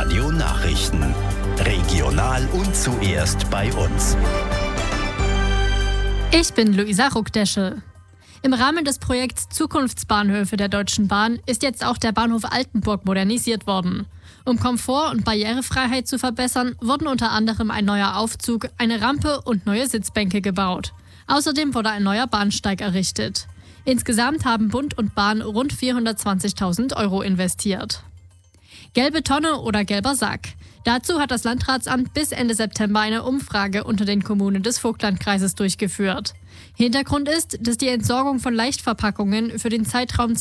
Radio Nachrichten. Regional und zuerst bei uns. Ich bin Luisa Ruckdeschel. Im Rahmen des Projekts Zukunftsbahnhöfe der Deutschen Bahn ist jetzt auch der Bahnhof Altenburg modernisiert worden. Um Komfort und Barrierefreiheit zu verbessern, wurden unter anderem ein neuer Aufzug, eine Rampe und neue Sitzbänke gebaut. Außerdem wurde ein neuer Bahnsteig errichtet. Insgesamt haben Bund und Bahn rund 420.000 Euro investiert. Gelbe Tonne oder gelber Sack? Dazu hat das Landratsamt bis Ende September eine Umfrage unter den Kommunen des Vogtlandkreises durchgeführt. Hintergrund ist, dass die Entsorgung von Leichtverpackungen für den Zeitraum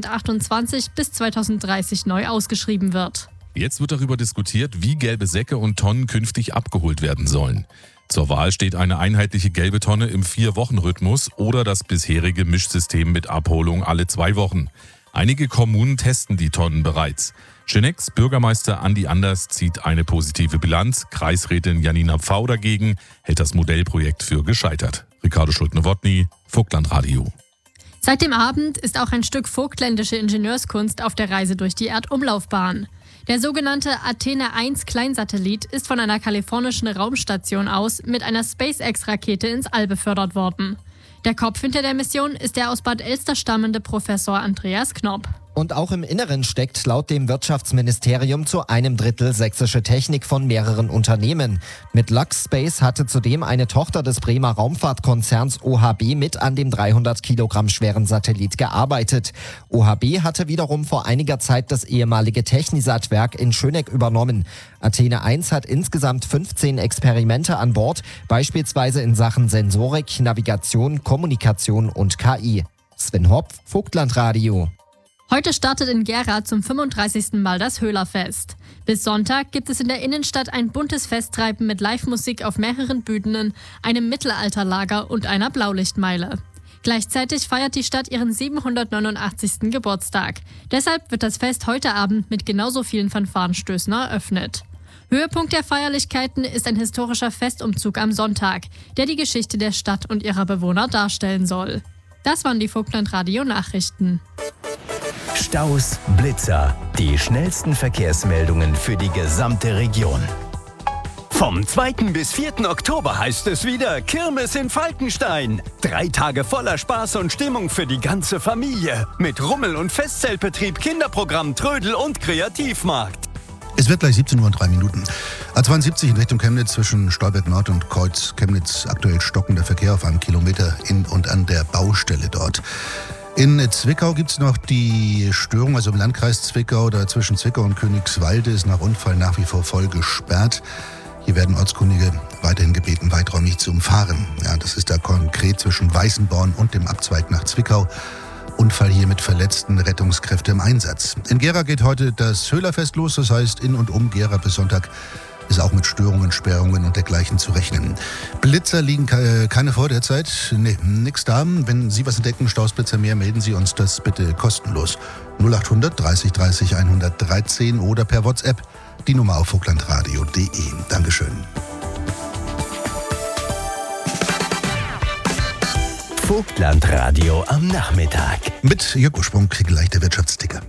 2028 bis 2030 neu ausgeschrieben wird. Jetzt wird darüber diskutiert, wie gelbe Säcke und Tonnen künftig abgeholt werden sollen. Zur Wahl steht eine einheitliche gelbe Tonne im 4-Wochen-Rhythmus oder das bisherige Mischsystem mit Abholung alle 2 Wochen. Einige Kommunen testen die Tonnen bereits. Schöneck's Bürgermeister Andi Anders zieht eine positive Bilanz. Kreisrätin Janina Pfau dagegen hält das Modellprojekt für gescheitert. Ricardo Schulte-Nowotny, Vogtlandradio. Seit dem Abend ist auch ein Stück vogtländische Ingenieurskunst auf der Reise durch die Erdumlaufbahn. Der sogenannte Athena 1 Kleinsatellit ist von einer kalifornischen Raumstation aus mit einer SpaceX-Rakete ins All befördert worden. Der Kopf hinter der Mission ist der aus Bad Elster stammende Professor Andreas Knopp. Und auch im Inneren steckt laut dem Wirtschaftsministerium zu 1/3 sächsische Technik von mehreren Unternehmen. Mit LuxSpace hatte zudem eine Tochter des Bremer Raumfahrtkonzerns OHB mit an dem 300 Kilogramm schweren Satellit gearbeitet. OHB hatte wiederum vor einiger Zeit das ehemalige Technisat-Werk in Schöneck übernommen. Athene 1 hat insgesamt 15 Experimente an Bord, beispielsweise in Sachen Sensorik, Navigation, Kommunikation und KI. Sven Hopf, Vogtlandradio. Heute startet in Gera zum 35. Mal das Höhlerfest. Bis Sonntag gibt es in der Innenstadt ein buntes Festtreiben mit Live-Musik auf mehreren Bühnen, einem Mittelalterlager und einer Blaulichtmeile. Gleichzeitig feiert die Stadt ihren 789. Geburtstag. Deshalb wird das Fest heute Abend mit genauso vielen Fanfarenstößen eröffnet. Höhepunkt der Feierlichkeiten ist ein historischer Festumzug am Sonntag, der die Geschichte der Stadt und ihrer Bewohner darstellen soll. Das waren die Vogtlandradio-Nachrichten. Staus, Blitzer, die schnellsten Verkehrsmeldungen für die gesamte Region. Vom 2. bis 4. Oktober heißt es wieder Kirmes in Falkenstein. 3 Tage voller Spaß und Stimmung für die ganze Familie. Mit Rummel- und Festzeltbetrieb, Kinderprogramm, Trödel und Kreativmarkt. Es wird gleich 17:03 Uhr. A72 in Richtung Chemnitz zwischen Stolberg Nord und Kreuz Chemnitz. Aktuell stockender Verkehr auf einem Kilometer in und an der Baustelle dort. In Zwickau gibt es noch die Störung, also im Landkreis Zwickau, da zwischen Zwickau und Königswalde ist nach Unfall nach wie vor voll gesperrt. Hier werden Ortskundige weiterhin gebeten, weiträumig zu umfahren. Ja, das ist da konkret zwischen Weißenborn und dem Abzweig nach Zwickau. Unfall hier mit Verletzten, Rettungskräfte im Einsatz. In Gera geht heute das Höhlerfest los, das heißt in und um Gera bis Sonntag ist auch mit Störungen, Sperrungen und dergleichen zu rechnen. Blitzer liegen keine vor derzeit. Nee, nix da. Wenn Sie was entdecken, Stausblitzer mehr, melden Sie uns das bitte kostenlos. 0800 30 30 113 oder per WhatsApp die Nummer auf vogtlandradio.de. Dankeschön. Vogtlandradio am Nachmittag. Mit Jörg Ursprung kriege gleich der Wirtschaftsticker.